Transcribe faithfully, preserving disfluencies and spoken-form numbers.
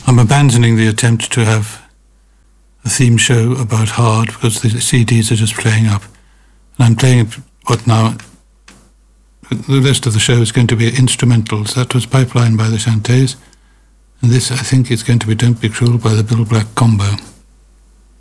I'm abandoning the attempt to have a theme show about hard because the C Ds are just playing up. And I'm playing what now, the rest of the show is going to be instrumentals. That was Pipeline by the Chantays. And this, I think, is going to be Don't Be Cruel by the Bill Black Combo.